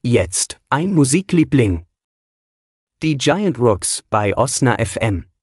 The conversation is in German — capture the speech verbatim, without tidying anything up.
Jetzt ein Musikliebling. Die Giant Rooks bei Osna F M.